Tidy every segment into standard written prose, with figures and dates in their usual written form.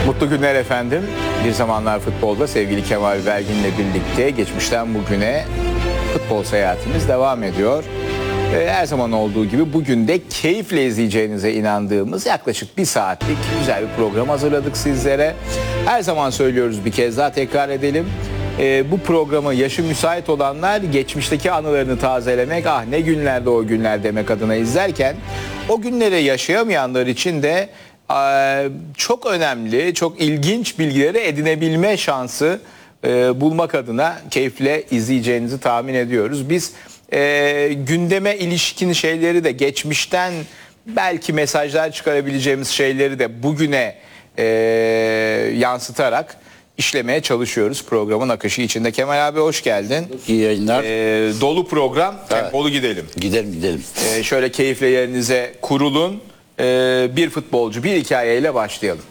Mutlu günler efendim. Bir Zamanlar Futbolda sevgili Kemal Belgin'le birlikte geçmişten bugüne futbol seyahatimiz devam ediyor. Her zaman olduğu gibi bugün de keyifle izleyeceğinize inandığımız yaklaşık bir saatlik güzel bir program hazırladık sizlere. Her zaman söylüyoruz, bir kez daha tekrar edelim. Bu programı yaşı müsait olanlar geçmişteki anılarını tazelemek, ah ne günlerde o günler demek adına izlerken, o günleri yaşayamayanlar için de çok önemli, çok ilginç bilgileri edinebilme şansı bulmak adına keyifle izleyeceğinizi tahmin ediyoruz. Biz gündeme ilişkin şeyleri de, geçmişten belki mesajlar çıkarabileceğimiz şeyleri de bugüne yansıtarak işlemeye çalışıyoruz programın akışı içinde. Kemal abi hoş geldin. İyi yayınlar. Dolu program, tempolu gidelim. Gidelim. Şöyle keyifle yerinize kurulun. Bir futbolcu, bir hikayeyle başlayalım.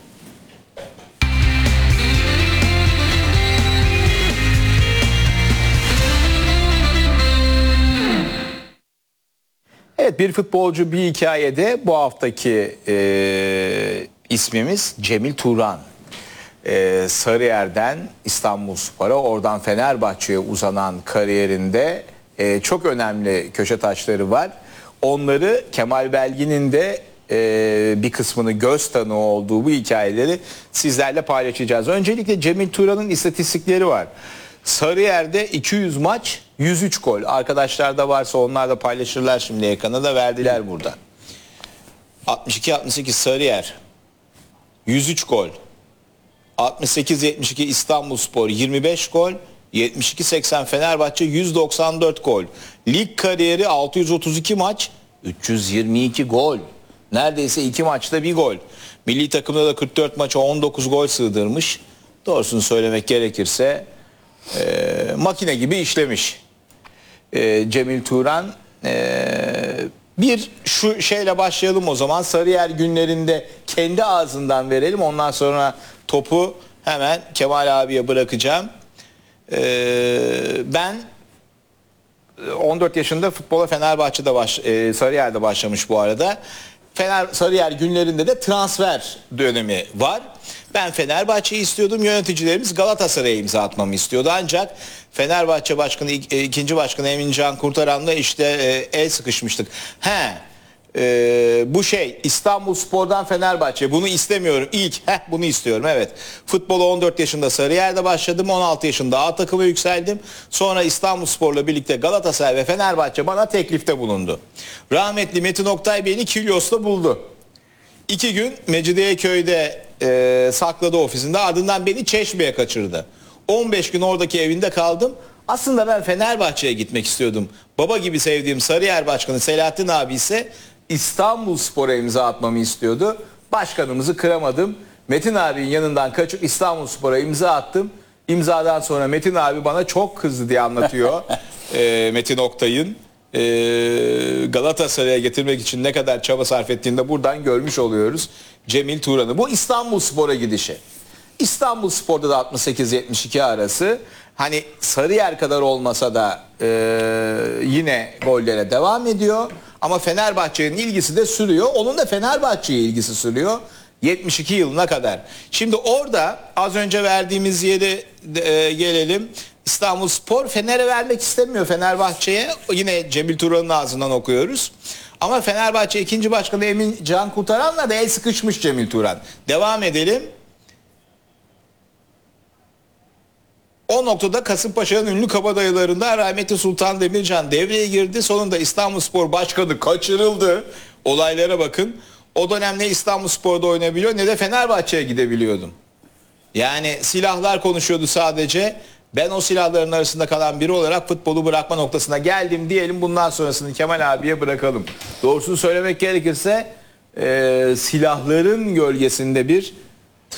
Evet, bir futbolcu, bir hikayede bu haftaki ismimiz Cemil Turan. Sarıyer'den İstanbulspor'a, oradan Fenerbahçe'ye uzanan kariyerinde çok önemli köşe taşları var. Onları Kemal Belgin'in de bir kısmını göz tanığı olduğu bu hikayeleri sizlerle paylaşacağız. Öncelikle Cemil Turan'ın istatistikleri var. Sarıyer'de 200 maç, 103 gol. Arkadaşlar da varsa onlar da paylaşırlar, şimdi ekrana da verdiler burada. 62-68 Sarıyer, 103 gol. 68-72 İstanbulspor, 25 gol. 72-80 Fenerbahçe, 194 gol. Lig kariyeri 632 maç, 322 gol. Neredeyse 2 maçta 1 gol. Milli takımda da 44 maça 19 gol sığdırmış. Doğrusunu söylemek gerekirse makine gibi işlemiş Cemil Turan. Bir şu şeyle başlayalım o zaman. Sarıyer günlerinde kendi ağzından verelim. Ondan sonra topu hemen Kemal abiye bırakacağım. Ben 14 yaşında futbola Fenerbahçe'de Sarıyer'de başlamış bu arada. Sarıyer günlerinde de transfer dönemi var. Ben Fenerbahçe'yi istiyordum. Yöneticilerimiz Galatasaray'a imza atmamı istiyordu. Ancak Fenerbahçe Başkanı, ikinci Başkanı Emin Can Kurtaran'la işte el sıkışmıştık. Bu İstanbulspor'dan Fenerbahçe, bunu istemiyorum. Bunu istiyorum, evet. Futbola 14 yaşında Sarıyer'de başladım. 16 yaşında A takıma yükseldim. Sonra İstanbulspor'la birlikte Galatasaray ve Fenerbahçe bana teklifte bulundu. Rahmetli Metin Oktay beni Kilyos'ta buldu. 2 gün Mecidiyeköy'de sakladı ofisinde. Ardından beni Çeşme'ye kaçırdı. 15 gün oradaki evinde kaldım. Aslında ben Fenerbahçe'ye gitmek istiyordum. Baba gibi sevdiğim Sarıyer Başkanı Selahattin abi ise İstanbulspor'a imza atmamı istiyordu. Başkanımızı kıramadım. Metin abinin yanından kaçıp İstanbulspor'a imza attım. İmzadan sonra Metin abi bana çok kızdı diye anlatıyor. Metin Oktay'ın Galatasaray'a getirmek için ne kadar çaba sarf ettiğini de buradan görmüş oluyoruz Cemil Turan'ı. Bu İstanbulspor'a gidişi. İstanbulspor'da da 68-72 arası, hani Sarıyer kadar olmasa da yine gollere devam ediyor. Ama Fenerbahçe'nin ilgisi de sürüyor. Onun da Fenerbahçe'ye ilgisi sürüyor 72 yılına kadar. Şimdi orada az önce verdiğimiz yere gelelim. İstanbulspor Fener'e vermek istemiyor, Fenerbahçe'ye. Yine Cemil Turan'ın ağzından okuyoruz. Ama Fenerbahçe ikinci başkanı Emin Can Kurtaran'la da el sıkışmış Cemil Turan. Devam edelim. O noktada Kasımpaşa'nın ünlü kabadayılarından rahmetli Sultan Demircan devreye girdi. Sonunda İstanbulspor Başkanı kaçırıldı. Olaylara bakın. O dönem ne İstanbulspor'da oynayabiliyor ne de Fenerbahçe'ye gidebiliyordum. Yani silahlar konuşuyordu sadece. Ben o silahların arasında kalan biri olarak futbolu bırakma noktasına geldim diyelim. Bundan sonrasını Kemal abiye bırakalım. Doğrusunu söylemek gerekirse silahların gölgesinde bir